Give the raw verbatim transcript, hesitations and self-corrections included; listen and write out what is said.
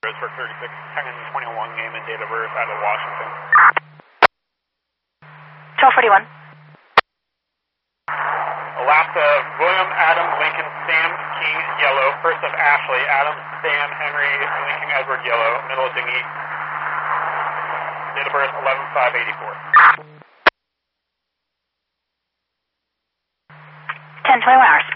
for thirty-six ten twenty-one game and date of birth out of Washington. twelve forty-one. Alaska, William Adam Lincoln Sam King Yellow, first of Ashley, Adam Sam Henry Lincoln Edward Yellow, middle of dinghy, date of birth eleven five eighty-four. ten twenty-one hours.